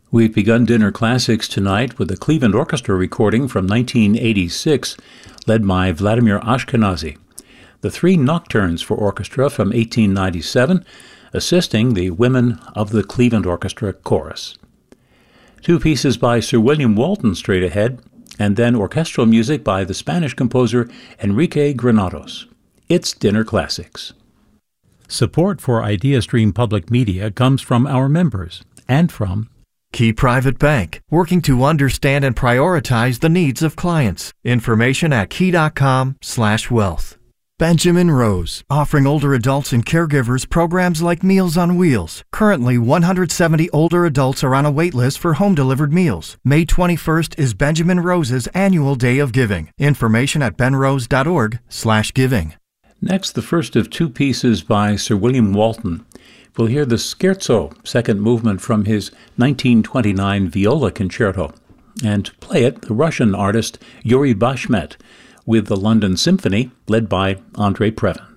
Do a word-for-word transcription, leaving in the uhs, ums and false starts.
We've begun Dinner Classics tonight with a Cleveland Orchestra recording from nineteen eighty-six, led by Vladimir Ashkenazy. The Three Nocturnes for Orchestra from eighteen ninety-seven, assisting the Women of the Cleveland Orchestra Chorus. Two pieces by Sir William Walton straight ahead, and then orchestral music by the Spanish composer Enrique Granados. It's Dinner Classics. Support for IdeaStream Public Media comes from our members and from Key Private Bank, working to understand and prioritize the needs of clients. Information at key.com slash wealth. Benjamin Rose, offering older adults and caregivers programs like Meals on Wheels. Currently, one hundred seventy older adults are on a wait list for home-delivered meals. May twenty-first is Benjamin Rose's annual Day of Giving. Information at benrose.org slash giving. Next, the first of two pieces by Sir William Walton. We'll hear the Scherzo, second movement from his nineteen twenty-nine Viola Concerto. And to play it, the Russian artist Yuri Bashmet, with the London Symphony, led by Andrei Previn.